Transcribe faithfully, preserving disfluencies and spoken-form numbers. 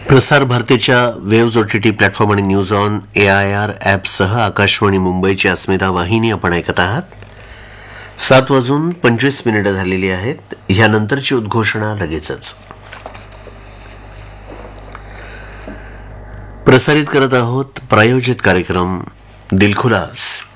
प्रसार भारतीच्या waves OTT platform आणि news on A I R ॲपसह Akashvani मुंबईची अस्मिता वाहिनी आपण ऐकत आहात. सात वाजून पंचवीस मिनिटं झालेली आहेत. ह्यानंतरची उद्घोषणा लगेचच. प्रसारित करत आहोत प्रायोजित कार्यक्रम दिलखुलास.